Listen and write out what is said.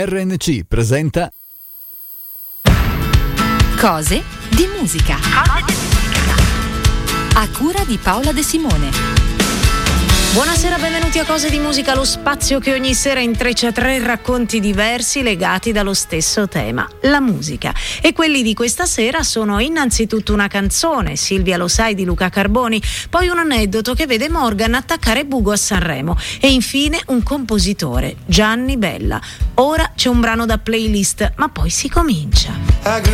RNC presenta Cose di musica. A cura di Paola De Simone. Buonasera, benvenuti a Cose di Musica, lo spazio che ogni sera intreccia 3 racconti diversi legati dallo stesso tema, la musica. E quelli di questa sera sono innanzitutto una canzone, Silvia lo sai, di Luca Carboni, poi un aneddoto che vede Morgan attaccare Bugo a Sanremo e infine un compositore, Gianni Bella. Ora c'è un brano da playlist, ma poi si comincia.